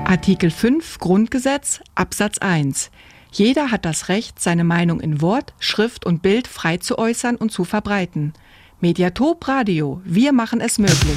Artikel 5 Grundgesetz Absatz 1. Jeder hat das Recht, seine Meinung in Wort, Schrift und Bild frei zu äußern und zu verbreiten. Mediatop Radio, wir machen es möglich.